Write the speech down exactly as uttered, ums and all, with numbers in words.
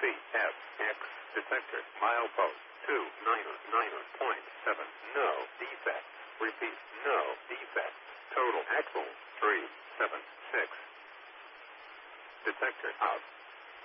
C F X detector milepost two niner niner point seven. No defect. Repeat, no defect. Total axle three seven six. Detector out.